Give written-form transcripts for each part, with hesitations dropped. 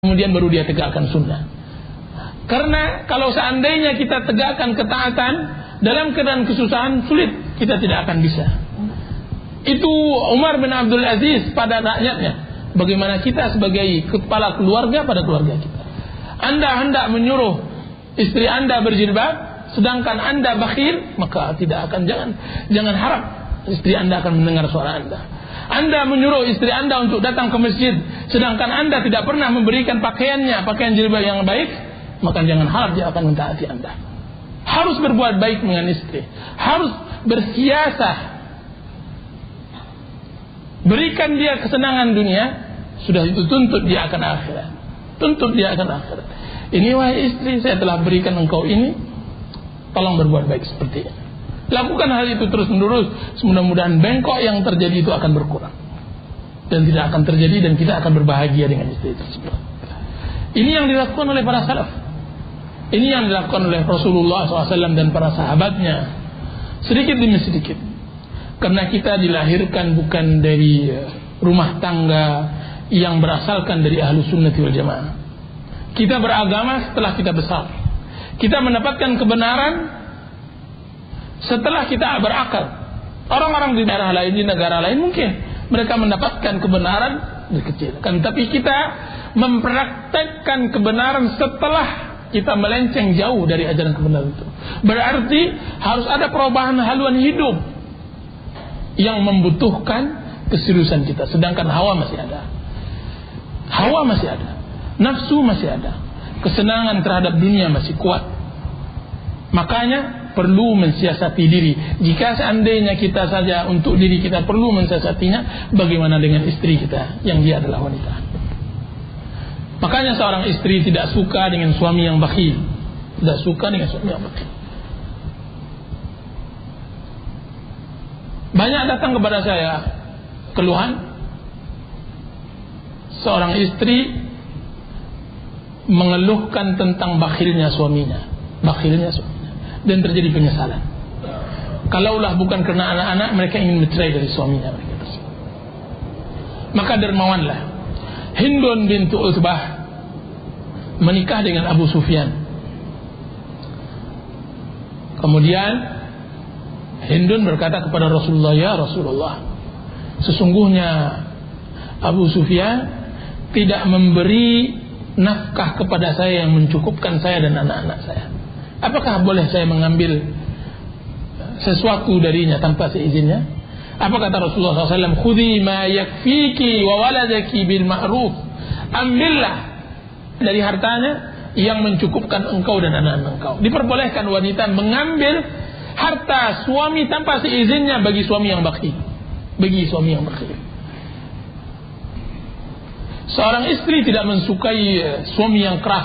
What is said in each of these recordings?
kemudian baru dia tegakkan sunnah. Karena kalau seandainya kita tegakkan ketaatan dalam keadaan kesusahan, sulit, kita tidak akan bisa. Itu Umar bin Abdul Aziz pada rakyatnya. Bagaimana kita sebagai kepala keluarga pada keluarga kita. Anda hendak menyuruh istri Anda berjilbab, sedangkan Anda bakhil, maka jangan harap istri Anda akan mendengar suara Anda. Anda menyuruh istri Anda untuk datang ke masjid, sedangkan Anda tidak pernah memberikan pakaian jilbab yang baik, maka jangan harap dia akan mentaati Anda. Harus berbuat baik dengan istri, harus bersiasah, berikan dia kesenangan dunia, sudah itu tuntut dia akan akhirat. Tuntut dia akan akhirat. Ini wahai istri, saya telah berikan engkau ini, tolong berbuat baik seperti ini. Lakukan hal itu terus menerus. Mudah-mudahan bengkok yang terjadi itu akan berkurang dan tidak akan terjadi, dan kita akan berbahagia dengan istri tersebut. Ini yang dilakukan oleh para salaf. Ini yang dilakukan oleh Rasulullah SAW dan para sahabatnya, sedikit demi sedikit. Karena kita dilahirkan bukan dari rumah tangga yang berasalkan dari ahlu sunnati wal jamaah. Kita beragama setelah kita besar. Kita mendapatkan kebenaran setelah kita berakal. Orang-orang di daerah lain, di negara lain, mungkin mereka mendapatkan kebenaran dari kecil. Tapi kita mempraktekkan kebenaran setelah kita melenceng jauh dari ajaran kebenaran itu. Berarti harus ada perubahan haluan hidup yang membutuhkan keseriusan kita. Sedangkan hawa masih ada. Hawa masih ada. Nafsu masih ada. Kesenangan terhadap dunia masih kuat. Makanya perlu mensiasati diri. Jika seandainya kita saja untuk diri kita perlu mensiasatinya, bagaimana dengan istri kita yang dia adalah wanita? Makanya seorang istri tidak suka dengan suami yang bakhil. Tidak suka dengan suami yang bakhil. Banyak datang kepada saya keluhan seorang istri mengeluhkan tentang bakhilnya suaminya. Dan terjadi penyesalan. Kalaulah bukan karena anak-anak, mereka ingin bercerai dari suaminya mereka tersebut. Maka dermawanlah Hindun bintu Utbah menikah dengan Abu Sufyan. Kemudian Hindun berkata kepada Rasulullah, "Ya Rasulullah, sesungguhnya Abu Sufyan tidak memberi nafkah kepada saya yang mencukupkan saya dan anak-anak saya. Apakah boleh saya mengambil sesuatu darinya tanpa seizinnya?" Apa kata Rasulullah SAW? "Khudhi ma yakfiki wa waladaki bil ma'ruf." Ambillah dari hartanya yang mencukupkan engkau dan anak-anak engkau. Diperbolehkan wanita mengambil harta suami tanpa seizinnya bagi suami yang bakhil. Seorang istri tidak mensukai suami yang keras,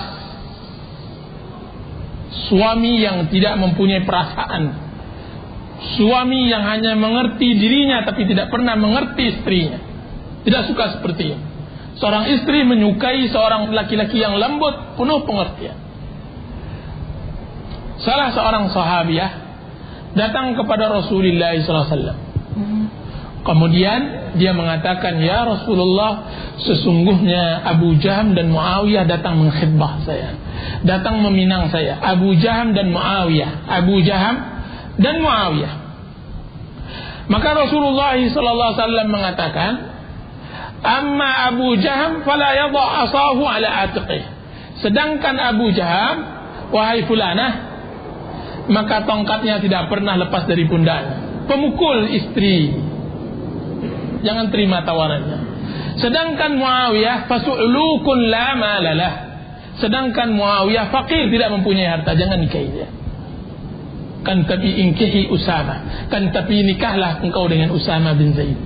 suami yang tidak mempunyai perasaan, suami yang hanya mengerti dirinya tapi tidak pernah mengerti istrinya. Tidak suka seperti itu. Seorang istri menyukai seorang laki-laki yang lembut, penuh pengertian. Salah seorang sahabiah datang kepada Rasulullah SAW. Kemudian dia mengatakan, "Ya Rasulullah, sesungguhnya Abu Jaham dan Muawiyah datang mengkhidbah saya, datang meminang saya." Abu Jaham dan Muawiyah. Maka Rasulullah SAW mengatakan, "Amma Abu Jaham fala yadha' asahu ala atiqih." Sedangkan Abu Jaham, wahai fulanah, maka tongkatnya tidak pernah lepas dari pundaknya. Pemukul istri, jangan terima tawarannya. Sedangkan Muawiyah fasu'lukun la malalah. Sedangkan Muawiyah fakir, tidak mempunyai harta, jangan nikahi dia. Kan tapi inkihi Usama. Kan tapi nikahlah engkau dengan Usama bin Zaid.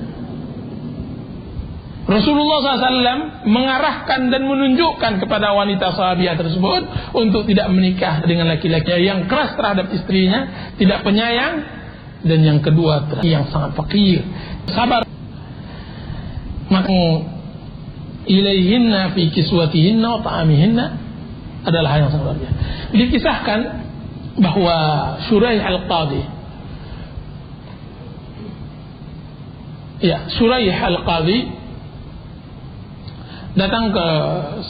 Rasulullah SAW mengarahkan dan menunjukkan kepada wanita sahabiah tersebut untuk tidak menikah dengan laki-laki yang keras terhadap istrinya, tidak penyayang, dan yang kedua yang sangat fakir, sabar. Maka ilaihinna fi kiswatihinna wa ta'amihinna adalah hal yang sangat luar biasa. Dikisahkan bahwa Shuraih al-Qadhi datang ke